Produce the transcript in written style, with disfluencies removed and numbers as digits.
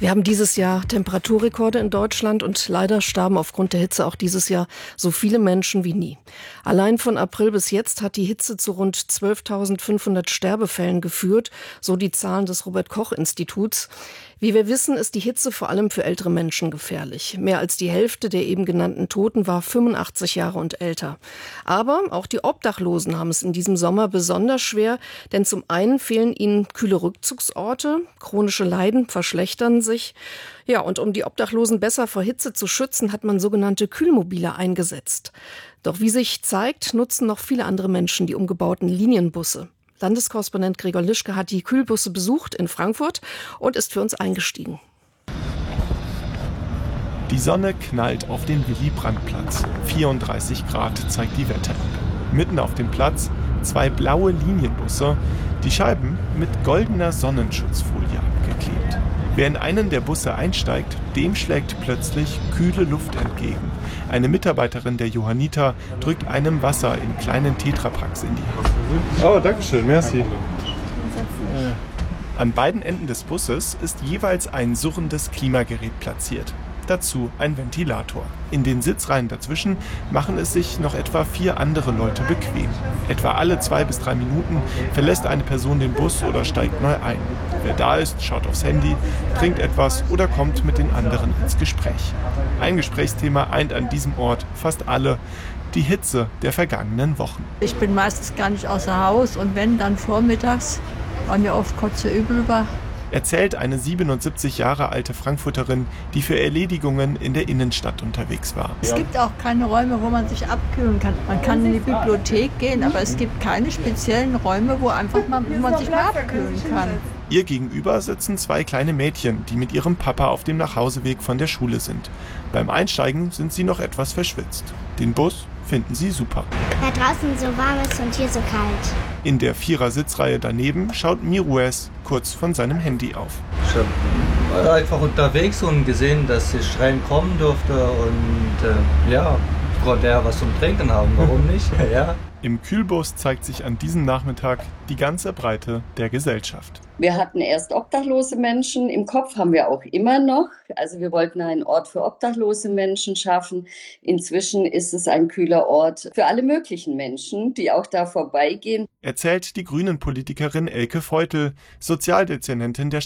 Wir haben dieses Jahr Temperaturrekorde in Deutschland und leider starben aufgrund der Hitze auch dieses Jahr so viele Menschen wie nie. Allein von April bis jetzt hat die Hitze zu rund 12.500 Sterbefällen geführt, so die Zahlen des Robert-Koch-Instituts. Wie wir wissen, ist die Hitze vor allem für ältere Menschen gefährlich. Mehr als die Hälfte der eben genannten Toten war 85 Jahre und älter. Aber auch die Obdachlosen haben es in diesem Sommer besonders schwer, denn zum einen fehlen ihnen kühle Rückzugsorte, chronische Leiden verschlechtern sich. Ja, und um die Obdachlosen besser vor Hitze zu schützen, hat man sogenannte Kühlmobile eingesetzt. Doch wie sich zeigt, nutzen noch viele andere Menschen die umgebauten Linienbusse. Landeskorrespondent Gregor Lischke hat die Kühlbusse besucht in Frankfurt und ist für uns eingestiegen. Die Sonne knallt auf den Willy-Brandt-Platz. 34 Grad zeigt die Wetter-App. Mitten auf dem Platz 2 blaue Linienbusse, die Scheiben mit goldener Sonnenschutzfolie abgeklebt. Wer in einen der Busse einsteigt, dem schlägt plötzlich kühle Luft entgegen. Eine Mitarbeiterin der Johanniter drückt einem Wasser in kleinen Tetrapacks in die Hand. Oh, danke schön, merci. An beiden Enden des Busses ist jeweils ein surrendes Klimagerät platziert. Dazu ein Ventilator. In den Sitzreihen dazwischen machen es sich noch etwa 4 andere Leute bequem. Etwa alle 2 bis 3 Minuten verlässt eine Person den Bus oder steigt neu ein. Wer da ist, schaut aufs Handy, trinkt etwas oder kommt mit den anderen ins Gespräch. Ein Gesprächsthema eint an diesem Ort fast alle: die Hitze der vergangenen Wochen. Ich bin meistens gar nicht außer Haus und wenn, dann vormittags, weil mir oft kotzübel war. Erzählt eine 77 Jahre alte Frankfurterin, die für Erledigungen in der Innenstadt unterwegs war. Es gibt auch keine Räume, wo man sich abkühlen kann. Man kann in die Bibliothek gehen, aber es gibt keine speziellen Räume, wo man sich mal abkühlen kann. Ihr gegenüber sitzen 2 kleine Mädchen, die mit ihrem Papa auf dem Nachhauseweg von der Schule sind. Beim Einsteigen sind sie noch etwas verschwitzt. Den Bus finden sie super. Da draußen so warm ist und hier so kalt. In der 4er-Sitzreihe daneben schaut Mirues kurz von seinem Handy auf. Ich war einfach unterwegs und gesehen, dass ich reinkommen durfte und ich konnte ja was zum Trinken haben, warum nicht? Ja. Im Kühlbus zeigt sich an diesem Nachmittag die ganze Breite der Gesellschaft. Wir hatten erst obdachlose Menschen, im Kopf haben wir auch immer noch. Also wir wollten einen Ort für obdachlose Menschen schaffen. Inzwischen ist es ein kühler Ort für alle möglichen Menschen, die auch da vorbeigehen. Erzählt die Grünen-Politikerin Elke Feutl, Sozialdezernentin der